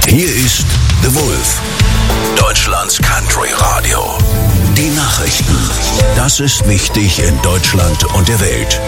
Hier ist The Wolf, Deutschlands Country Radio. Die Nachrichten. Das ist wichtig in Deutschland und der Welt.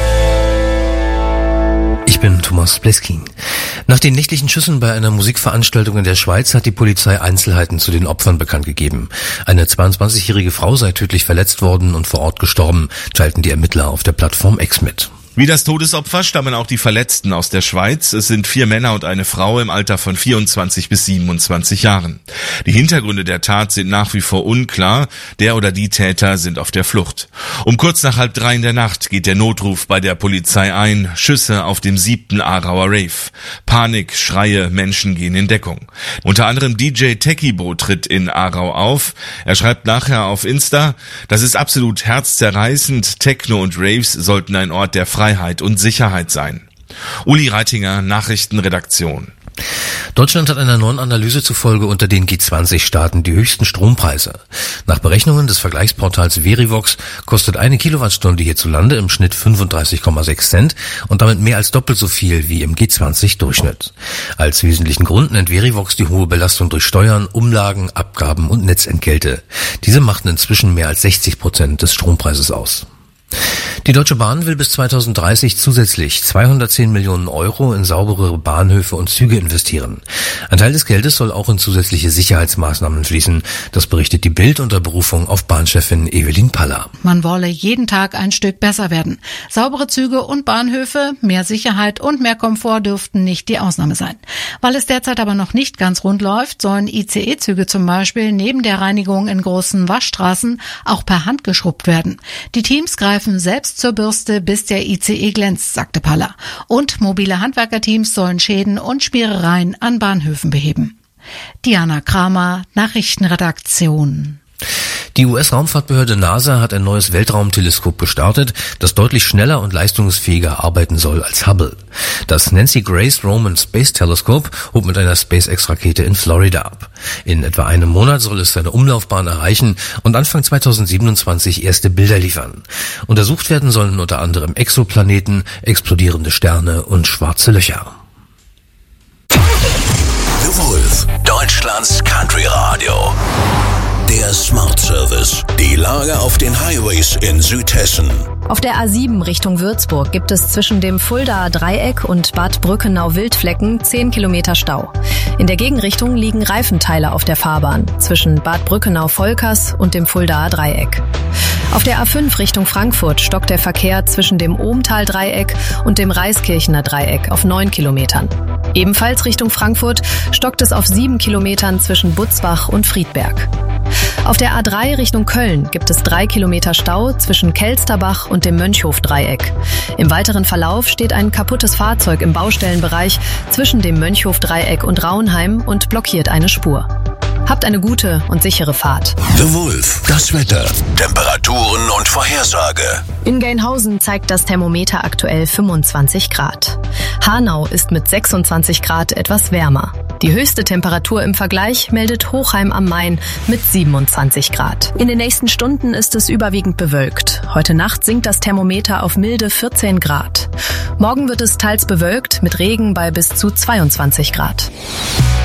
Ich bin Thomas Blesking. Nach den nächtlichen Schüssen bei einer Musikveranstaltung in der Schweiz hat die Polizei Einzelheiten zu den Opfern bekannt gegeben. Eine 22-jährige Frau sei tödlich verletzt worden und vor Ort gestorben, teilten die Ermittler auf der Plattform X mit. Wie das Todesopfer stammen auch die Verletzten aus der Schweiz. Es sind 4 Männer und eine Frau im Alter von 24 bis 27 Jahren. Die Hintergründe der Tat sind nach wie vor unklar. Der oder die Täter sind auf der Flucht. Um kurz nach 2:30 in der Nacht geht der Notruf bei der Polizei ein. Schüsse auf dem 7. Aarauer Rave. Panik, Schreie, Menschen gehen in Deckung. Unter anderem DJ Techibo tritt in Aarau auf. Er schreibt nachher auf Insta: Das ist absolut herzzerreißend. Techno und Raves sollten ein Ort der Freiheit und Sicherheit sein. Uli Reitinger, Nachrichtenredaktion. Deutschland hat einer neuen Analyse zufolge unter den G20-Staaten die höchsten Strompreise. Nach Berechnungen des Vergleichsportals Verivox kostet eine Kilowattstunde hierzulande im Schnitt 35,6 Cent und damit mehr als doppelt so viel wie im G20-Durchschnitt. Als wesentlichen Grund nennt Verivox die hohe Belastung durch Steuern, Umlagen, Abgaben und Netzentgelte. Diese machten inzwischen mehr als 60% des Strompreises aus. Die Deutsche Bahn will bis 2030 zusätzlich 210 Millionen Euro in saubere Bahnhöfe und Züge investieren. Ein Teil des Geldes soll auch in zusätzliche Sicherheitsmaßnahmen fließen. Das berichtet die Bild unter Berufung auf Bahnchefin Evelyn Paller. Man wolle jeden Tag ein Stück besser werden. Saubere Züge und Bahnhöfe, mehr Sicherheit und mehr Komfort dürften nicht die Ausnahme sein. Weil es derzeit aber noch nicht ganz rund läuft, sollen ICE-Züge zum Beispiel neben der Reinigung in großen Waschstraßen auch per Hand geschrubbt werden. Die Teams greifen selbst zur Bürste, bis der ICE glänzt, sagte Paller. Und mobile Handwerkerteams sollen Schäden und Spierereien an Bahnhöfen beheben. Diana Kramer, Nachrichtenredaktion. Die US-Raumfahrtbehörde NASA hat ein neues Weltraumteleskop gestartet, das deutlich schneller und leistungsfähiger arbeiten soll als Hubble. Das Nancy Grace Roman Space Telescope hob mit einer SpaceX-Rakete in Florida ab. In etwa einem Monat soll es seine Umlaufbahn erreichen und Anfang 2027 erste Bilder liefern. Untersucht werden sollen unter anderem Exoplaneten, explodierende Sterne und schwarze Löcher. The Wolf, Deutschlands Country Radio. Der Smart Service. Die Lage auf den Highways in Südhessen. Auf der A7 Richtung Würzburg gibt es zwischen dem Fuldaer Dreieck und Bad Brückenau-Wildflecken 10 Kilometer Stau. In der Gegenrichtung liegen Reifenteile auf der Fahrbahn zwischen Bad Brückenau-Volkers und dem Fuldaer Dreieck. Auf der A5 Richtung Frankfurt stockt der Verkehr zwischen dem Ohmtal-Dreieck und dem Reiskirchener Dreieck auf 9 Kilometern. Ebenfalls Richtung Frankfurt stockt es auf 7 Kilometern zwischen Butzbach und Friedberg. Auf der A3 Richtung Köln gibt es 3 Kilometer Stau zwischen Kelsterbach und dem Mönchhof-Dreieck. Im weiteren Verlauf steht ein kaputtes Fahrzeug im Baustellenbereich zwischen dem Mönchhof-Dreieck und Raunheim und blockiert eine Spur. Habt eine gute und sichere Fahrt. The Wolf, das Wetter, Temperaturen und Vorhersage. In Gelnhausen zeigt das Thermometer aktuell 25 Grad. Hanau ist mit 26 Grad etwas wärmer. Die höchste Temperatur im Vergleich meldet Hochheim am Main mit 27 Grad. In den nächsten Stunden ist es überwiegend bewölkt. Heute Nacht sinkt das Thermometer auf milde 14 Grad. Morgen wird es teils bewölkt mit Regen bei bis zu 22 Grad.